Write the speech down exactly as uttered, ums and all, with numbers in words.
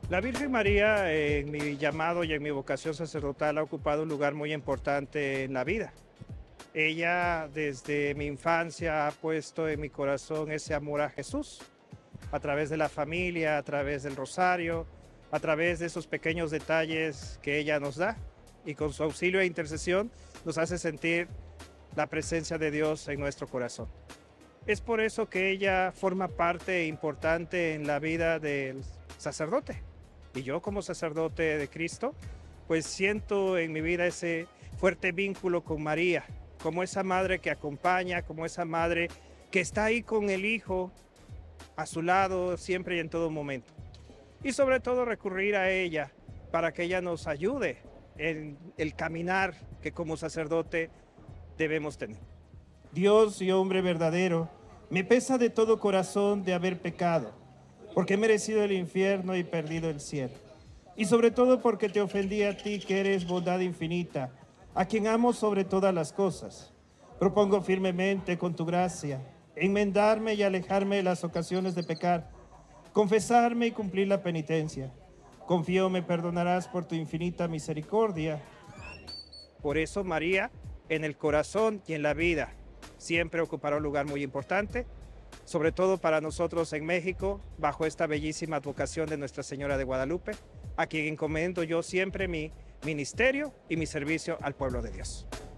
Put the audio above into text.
La Virgen María en mi llamado y en mi vocación sacerdotal ha ocupado un lugar muy importante en la vida. Ella desde mi infancia ha puesto en mi corazón ese amor a Jesús, a través de la familia, a través del rosario, a través de esos pequeños detalles que ella nos da y con su auxilio e intercesión nos hace sentir la presencia de Dios en nuestro corazón. Es por eso que ella forma parte importante en la vida del sacerdote. Y yo como sacerdote de Cristo, pues siento en mi vida ese fuerte vínculo con María, como esa madre que acompaña, como esa madre que está ahí con el Hijo a su lado siempre y en todo momento. Y sobre todo recurrir a ella para que ella nos ayude en el caminar que como sacerdote debemos tener. Dios y hombre verdadero, me pesa de todo corazón de haber pecado, porque he merecido el infierno y perdido el cielo. Y sobre todo porque te ofendí a ti, que eres bondad infinita, a quien amo sobre todas las cosas. Propongo firmemente, con tu gracia, enmendarme y alejarme de las ocasiones de pecar, confesarme y cumplir la penitencia. Confío me perdonarás por tu infinita misericordia. Por eso, María, en el corazón y en la vida, siempre ocupará un lugar muy importante, sobre todo para nosotros en México, bajo esta bellísima advocación de Nuestra Señora de Guadalupe, a quien encomiendo yo siempre mi ministerio y mi servicio al pueblo de Dios.